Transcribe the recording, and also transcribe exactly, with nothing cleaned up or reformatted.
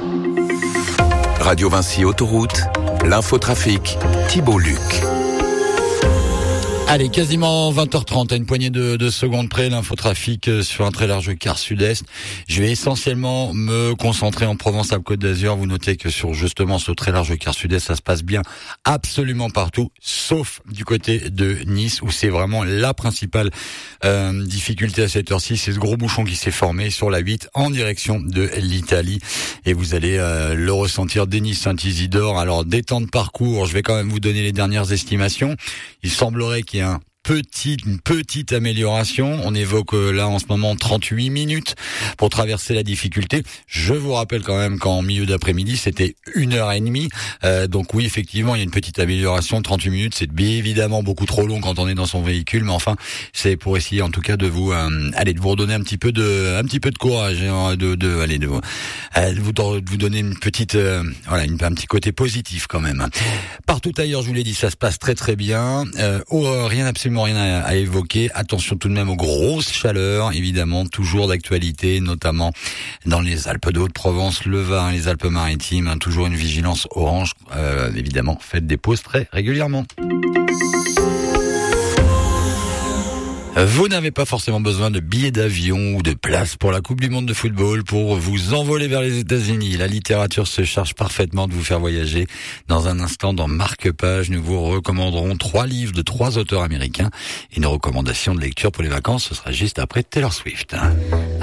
Radio Vinci Autoroute, l'infotrafic, Thibault Luc. Allez, quasiment vingt heures trente, à une poignée de, de secondes près, l'infotrafic sur un très large quart sud-est. Je vais essentiellement me concentrer en Provence-Alpes-Côte d'Azur. Vous notez que sur justement ce très large quart sud-est, ça se passe bien absolument partout, sauf du côté de Nice, où c'est vraiment la principale euh, difficulté à cette heure-ci. C'est ce gros bouchon qui s'est formé sur la huit en direction de l'Italie. Et vous allez euh, le ressentir dès Nice-Saint-Isidore. Alors, des temps de parcours, je vais quand même vous donner les dernières estimations. Il semblerait qu'il y ait un Petite, une petite amélioration. On évoque là en ce moment trente-huit minutes pour traverser la difficulté. Je vous rappelle quand même qu'en milieu d'après-midi, c'était une heure et demie. Euh, donc oui, effectivement, il y a une petite amélioration. trente-huit minutes, c'est bien évidemment beaucoup trop long quand on est dans son véhicule, mais enfin, c'est pour essayer en tout cas de vous, euh, allez, de vous redonner un petit peu de, un petit peu de courage, hein, de, de, allez, de vous, euh, de vous, de vous donner une petite, euh, voilà, une, un petit côté positif quand même. Partout ailleurs, je vous l'ai dit, ça se passe très très bien. Euh, oh, rien absolument rien à, à évoquer. Attention tout de même aux grosses chaleurs, évidemment, toujours d'actualité, notamment dans les Alpes de Haute-Provence, le Var, les Alpes-Maritimes, hein, toujours une vigilance orange, euh, évidemment, faites des pauses très régulièrement. Vous n'avez pas forcément besoin de billets d'avion ou de places pour la Coupe du Monde de football pour vous envoler vers les États-Unis. La littérature se charge parfaitement de vous faire voyager. Dans un instant, dans Marque-Page, nous vous recommanderons trois livres de trois auteurs américains. Une recommandation de lecture pour les vacances, ce sera juste après Taylor Swift.